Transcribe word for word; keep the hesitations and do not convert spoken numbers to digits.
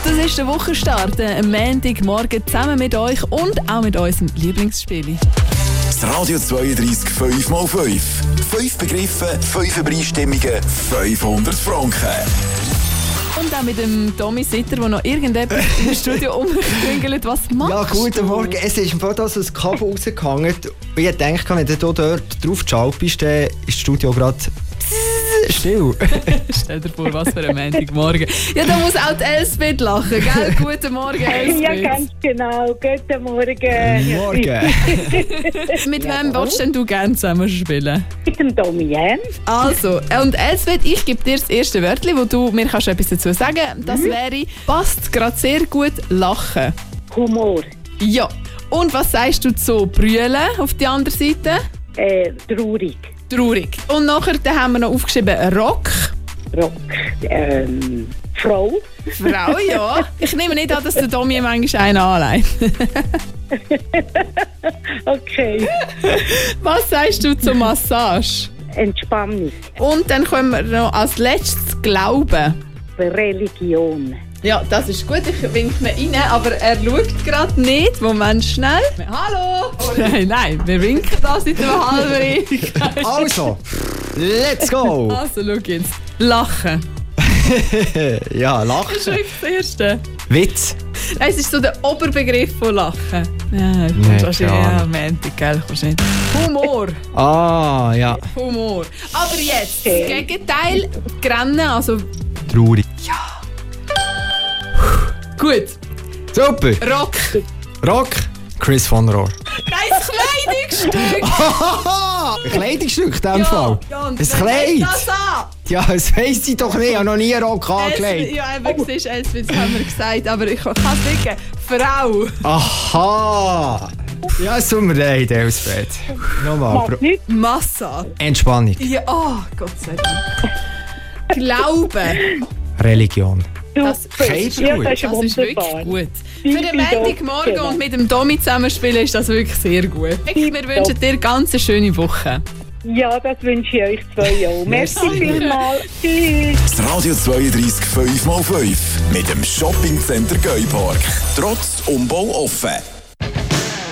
Das ist der Wochenstart, am Montagmorgen zusammen mit euch und auch mit unserem Lieblingsspiel. Das Radio zweiunddreißig fünf mal fünf. Fünf Begriffe, fünf Übereinstimmungen, fünfhundert Franken. Und auch mit dem Tommy Sitter, der noch irgendetwas im Studio umklingelt. Was machst du? Ja, guten Morgen. Es ist im Fall da so ein Kabel rausgehangen. Und ich dachte, wenn du dort drauf geschaltet bist, dann ist das Studio gerade still. Stell dir vor, was für ein Montagmorgen. Ja, da muss auch die Elsbeth lachen, gell? Guten Morgen, Elsbeth. Ja, ganz genau. Guten Morgen. Morgen. Mit wem willst denn du gerne zusammen spielen? Mit dem Domian. Also, und Elsbeth, ich gebe dir das erste Wörtchen, wo du mir kannst etwas dazu sagen kannst. Das wäre, passt gerade sehr gut, lachen. Humor. Ja. Und was sagst du zu brüllen auf die andere Seite? Äh, traurig. Traurig. Und nachher dann haben wir noch aufgeschrieben Rock. Rock. Ähm, Frau. Frau, ja. Ich nehme nicht an, dass der Domi manchmal einen anlegt. Okay. Was sagst du zur Massage? Entspannung. Und dann kommen wir noch als letztes Glauben. Religion. Ja, das ist gut. Ich winke ihn rein, aber er schaut gerade nicht. Moment, schnell. Hallo! Oh, nein, nein, wir winken da seit einer halben Ewigkeit. Also, let's go! Also, schau jetzt. Lachen. Ja, Das lachen. ist wirklich das Erste. Witz. Nein, es ist so der Oberbegriff von Lachen. Ja, Nee, kommst wahrscheinlich. keine Ja, Ahnung. Montag, gell? Kommst nicht. Humor. Ah, ja. Humor. Aber jetzt, das Gegenteil, Grennen, also Traurig. gut. Super. Rock. Rock. Chris von Rohr. Ein Kleidungsstück. Ein Kleidungsstück in diesem Ja, Fall. ja, und Ein wer legt Kleid. das an? Ja, das weiss ich doch nicht. Ich habe noch nie Rock angelegt. Es, ja, eben, siehst du, Elsbeth, das haben wir gesagt, aber ich kann es nicht. Frau. Aha. Ja, es tut mir leid, Elsbeth. Nochmal. Macht Pro- nichts. Massage. Entspannung. Ja, oh, Gott sei Dank. Glauben. Religion. Das- Geht ja, gut. das ist Das ist wirklich wunderbar. gut. Für den Tippitopp, Montagmorgen genau. und mit dem Domi zusammenspielen ist das wirklich sehr gut. Wir wünschen dir ganz eine schöne Woche. Ja, das wünsche ich euch zwei auch. Merci Merci. vielmals. Tschüss. Das Radio zweiunddreißig fünf mal fünf mit dem Shoppingcenter Geupark. Trotz Umbau offen.